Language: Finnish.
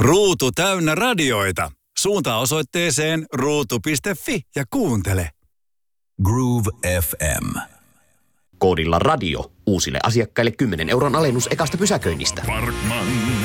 Ruutu täynnä radioita. Suuntaa osoitteeseen ruutu.fi ja kuuntele. Groove FM. Koodilla radio uusille asiakkaille 10 € alennus ekasta pysäköinnistä. Parkman.